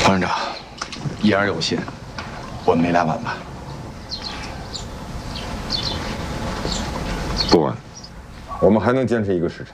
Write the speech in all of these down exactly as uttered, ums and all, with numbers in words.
方站长，言而有信，我们没来晚吧？ 不晚，我们还能坚持一个时辰。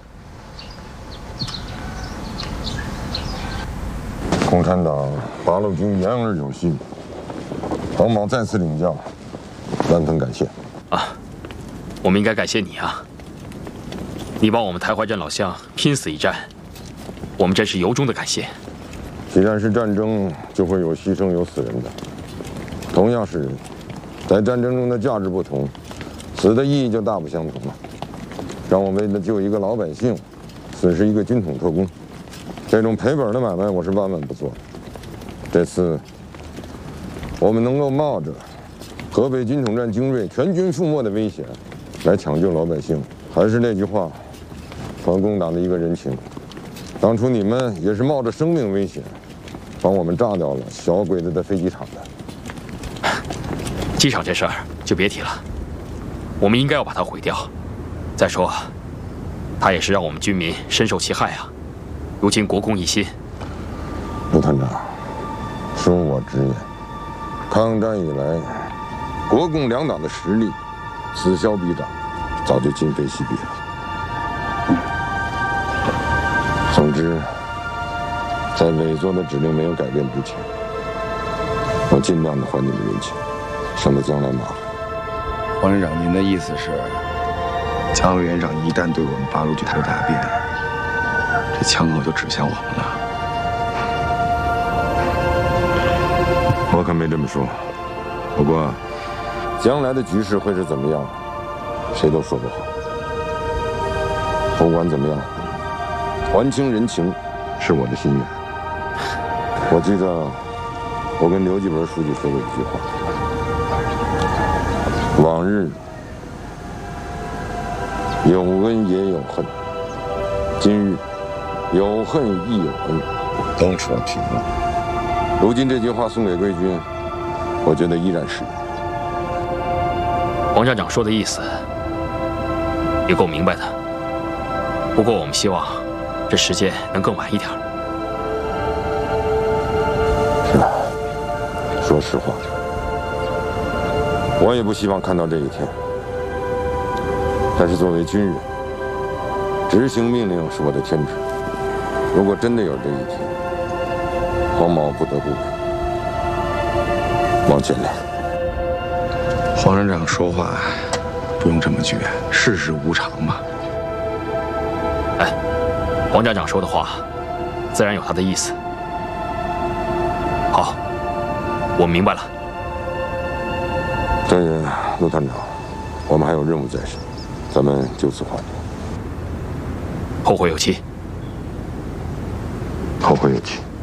共产党八路军言而有信，黄毛再次领教，万分感谢。 啊，我们应该感谢你啊！你帮我们台怀镇老乡拼死一战，我们真是由衷的感谢。 既然是战争，就会有牺牲、有死人的。同样是人，在战争中的价值不同，死的意义就大不相同了。让我为了救一个老百姓，死是一个军统特工，这种赔本的买卖我是万万不做的。这次我们能够冒着河北军统站精锐全军覆没的危险来抢救老百姓，还是那句话，还共党的一个人情。当初你们也是冒着生命危险，帮我们炸掉了小鬼子的飞机场的。 机场这事儿就别提了，我们应该要把它毁掉。再说，它也是让我们军民深受其害啊。如今国共一心， 陆团长，恕我直言，抗战以来，国共两党的实力此消彼长，早就今非昔比了。总之，在委座的指令没有改变之前，我尽量的还你们人情，省得将来麻烦。 黄连长，您的意思是，蒋委员长一旦对我们八路军态度大变，这枪口就指向我们了？ 我可没这么说。不过，将来的局势会是怎么样，谁都说不好。不管怎么样，还清人情是我的心愿。我记得我跟刘继文书记说过一句话：往日有恩也有恨，今日有恨亦有恩，都扯平了。如今这句话送给贵军，我觉得依然适用。 黄站长说的意思也够明白的，不过我们希望这时间能更晚一点。 是吧？说实话，我也不希望看到这一天。但是作为军人，执行命令是我的天职。如果真的有这一天，黄毛不得不为，望见谅。 黄连长说话不用这么绝，世事无常嘛。 哎，黄站长说的话，自然有他的意思。好，我明白了。 再见，陆团长，我们还有任务在身，咱们就此话别。 后会有期。 后会有期。